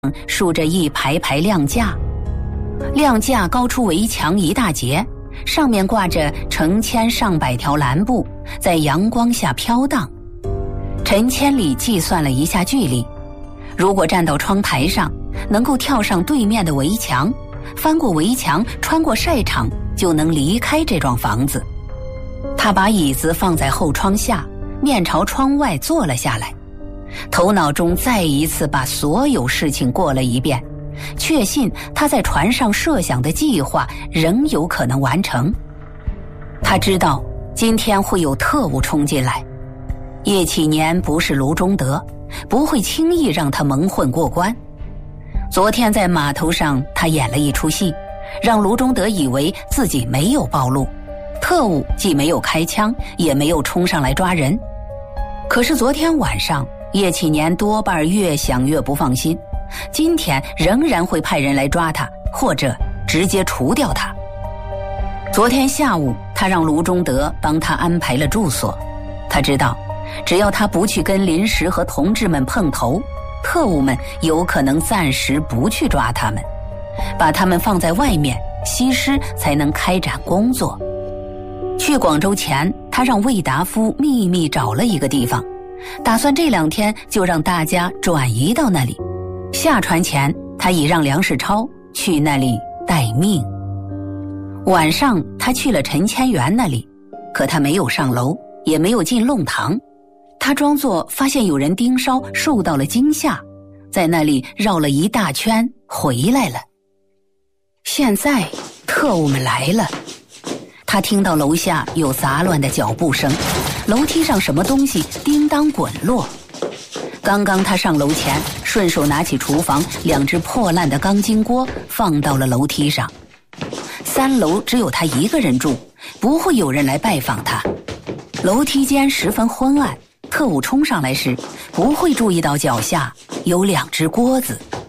竖着一排排亮架，亮架高出围墙一大截，上面挂着成千上百条蓝布，在阳光下飘荡。陈千里计算了一下距离，如果站到窗台上，能够跳上对面的围墙，翻过围墙，穿过晒场，就能离开这幢房子。他把椅子放在后窗下，面朝窗外坐了下来，头脑中再一次把所有事情过了一遍，确信他在船上设想的计划仍有可能完成。他知道今天会有特务冲进来，叶启年不是卢中德，不会轻易让他蒙混过关。昨天在码头上他演了一出戏，让卢中德以为自己没有暴露，特务既没有开枪，也没有冲上来抓人。可是昨天晚上叶启年多半越想越不放心，今天仍然会派人来抓他，或者直接除掉他。昨天下午他让卢中德帮他安排了住所，他知道只要他不去跟临时和同志们碰头，特务们有可能暂时不去抓他们，把他们放在外面，西施才能开展工作。去广州前，他让魏达夫秘密找了一个地方，打算这2天就让大家转移到那里。下船前，他已让梁世超去那里待命。晚上，他去了陈千元那里，可他没有上楼，也没有进弄堂。他装作发现有人盯梢，受到了惊吓，在那里绕了一大圈回来了。现在特务们来了，他听到楼下有杂乱的脚步声，楼梯上什么东西叮当滚落。刚刚他上楼前，顺手拿起厨房2只破烂的钢筋锅放到了楼梯上。3楼只有他一个人住，不会有人来拜访他。楼梯间十分昏暗，特务冲上来时不会注意到脚下有2只锅子。